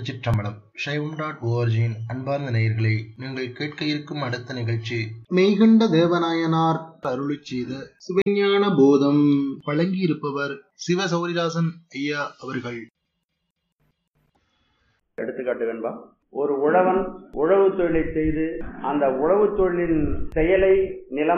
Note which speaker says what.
Speaker 1: சிற்றம்பலம் சைவம்.org-இன் அன்பார்ந்த நேயர்களே, நீங்கள் கேட்க இருக்கும் அடுத்த நிகழ்ச்சி மெய்கண்ட தேவநாயனார் அருளிச் செய்த சிவஞான போதம். வழங்கியிருப்பவர் சிவ சௌரிதாசன் ஐயா அவர்கள்.
Speaker 2: எடுத்துக்காட்டு வேண்பா. ஒரு உழவன் உழவு தொழிலை செய்து அந்த உழவு தொழிலின் செயலை நிலம்